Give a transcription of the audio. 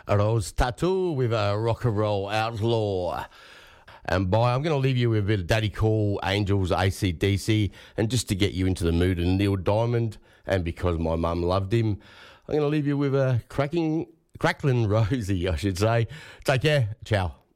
Rose Tattoo with a rock and roll outlaw. And I'm going to leave you with a bit of Daddy Cool, Angels, AC/DC, and just to get you into the mood of Neil Diamond, and because my mum loved him, I'm going to leave you with a Cracklin' Rosie, I should say. Take care. Ciao.